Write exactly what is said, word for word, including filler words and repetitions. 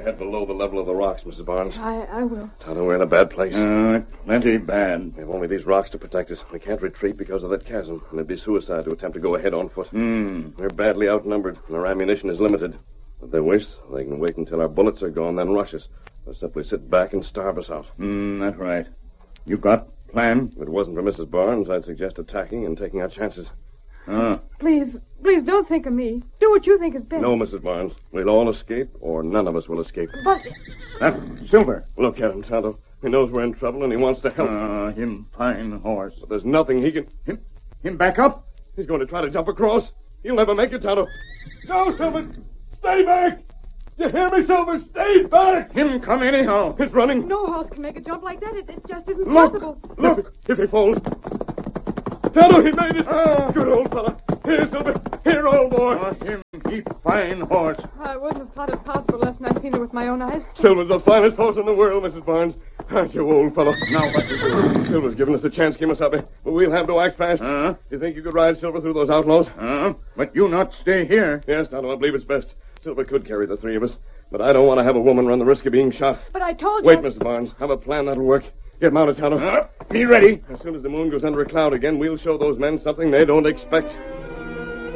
your head below the level of the rocks, Missus Barnes. I, I will. Tonto, we're in a bad place. Uh, plenty bad. We have only these rocks to protect us. We can't retreat because of that chasm, and it'd be suicide to attempt to go ahead on foot. Hmm. We're badly outnumbered, and our ammunition is limited. If they wish, they can wait until our bullets are gone, then rush us. Or simply sit back and starve us out. Hmm, that's right. You got plan? If it wasn't for Missus Barnes, I'd suggest attacking and taking our chances. Ah. Please, please don't think of me. Do what you think is best. No, Missus Barnes. We'll all escape, or none of us will escape. But... That Silver. Look at him, Tonto. He knows we're in trouble, and he wants to help. Ah, uh, him fine horse. But there's nothing he can... Him, him back up? He's going to try to jump across. He'll never make it, Tonto. No, Silver! Stay back! You hear me, Silver? Stay back! Him come anyhow. He's running. No horse can make a jump like that. It, it just isn't Look! possible. Look! If he falls... Tonto, he made it! Ah. Good old fella. Here, Silver. Here, old boy. Ah, him he fine horse. I wouldn't have thought it possible unless I seen it with my own eyes. Silver's the finest horse in the world, Missus Barnes. Aren't you, old fellow? Now what you do? Silver's given us a chance, Kemosabe, but we'll have to act fast. Uh-huh. You think you could ride Silver through those outlaws? Uh-huh. But you not stay here. Yes, Tonto, I believe it's best. Silver could carry the three of us, but I don't want to have a woman run the risk of being shot. But I told you... Wait, Missus Barnes. Have a plan that'll work. Get mounted, Tonto. Uh, me ready. As soon as the moon goes under a cloud again, we'll show those men something they don't expect.